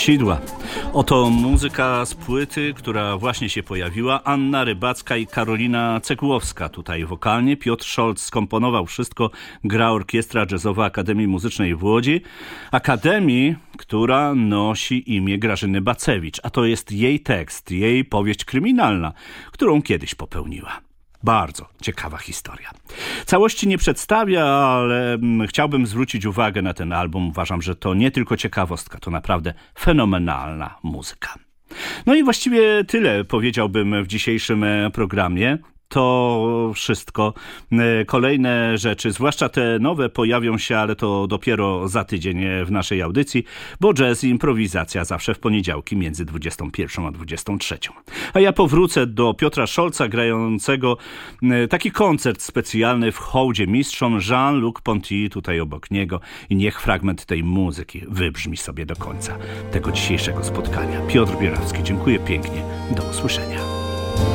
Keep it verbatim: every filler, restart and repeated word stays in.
Sidła. Oto muzyka z płyty, która właśnie się pojawiła. Anna Rybacka i Karolina Cegłowska tutaj wokalnie. Piotr Scholz skomponował wszystko. Gra Orkiestra Jazzowa Akademii Muzycznej w Łodzi. Akademii, która nosi imię Grażyny Bacewicz. A to jest jej tekst, jej powieść kryminalna, którą kiedyś popełniła. Bardzo ciekawa historia. Całości nie przedstawia, ale chciałbym zwrócić uwagę na ten album. Uważam, że to nie tylko ciekawostka, to naprawdę fenomenalna muzyka. No i właściwie tyle powiedziałbym w dzisiejszym programie. To wszystko. Kolejne rzeczy, zwłaszcza te nowe, pojawią się, ale to dopiero za tydzień w naszej audycji, bo jazz i improwizacja zawsze w poniedziałki między dwudziestą pierwszą a dwudziestą trzecią. A ja powrócę do Piotra Scholza grającego taki koncert specjalny w hołdzie mistrzom. Jean-Luc Ponty tutaj obok niego i niech fragment tej muzyki wybrzmi sobie do końca tego dzisiejszego spotkania. Piotr Bierawski, dziękuję pięknie. Do usłyszenia.